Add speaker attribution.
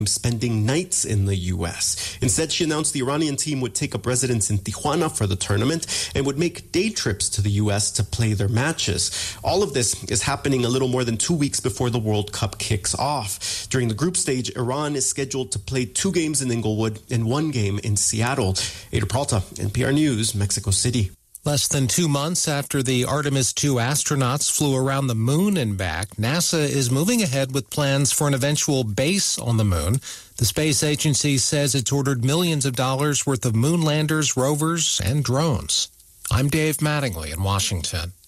Speaker 1: spending nights in the U.S. Instead, she announced the Iranian team would take up residence in Tijuana for the tournament and would make day trips to the U.S. to play their matches. All of this is happening a little more than 2 weeks before the World Cup kicks off. During the group stage, Iran is scheduled to play 2 games in Inglewood and 1 game in Seattle. Ada Peralta, NPR News, Mexico City.
Speaker 2: Less than 2 months after the Artemis II astronauts flew around the moon and back, NASA is moving ahead with plans for an eventual base on the moon. The space agency says it's ordered millions of dollars worth of moon landers, rovers, and drones. I'm Dave Mattingly in Washington.